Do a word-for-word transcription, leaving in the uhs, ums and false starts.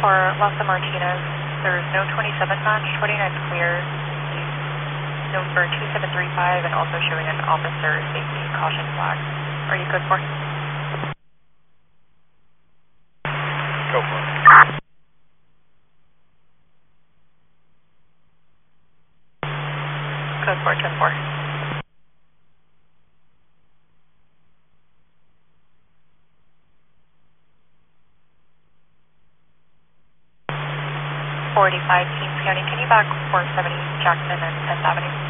for Los Martinez, there's no twenty-seven match, twenty-nine clear, known for two seven three five and also showing an officer safety caution flag. Are you code four? Go for it. Code four, ten four. forty-five Kings County, can you back four seventy Jackson and tenth Avenue?